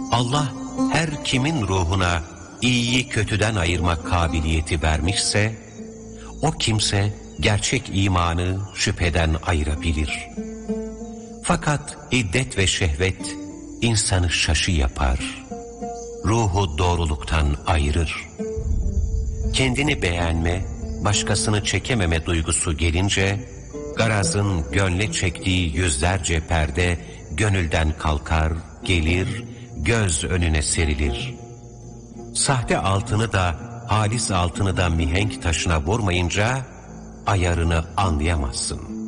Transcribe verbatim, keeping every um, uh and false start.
Allah her kimin ruhuna iyiyi kötüden ayırma kabiliyeti vermişse, o kimse gerçek imanı şüpheden ayırabilir. Fakat iddet ve şehvet insanı şaşı yapar, ruhu doğruluktan ayırır. Kendini beğenme, başkasını çekememe duygusu gelince, garazın gönle çektiği yüzlerce perde gönülden kalkar, gelir, göz önüne serilir. Sahte altını da, halis altını da mihenk taşına vurmayınca ayarını anlayamazsın.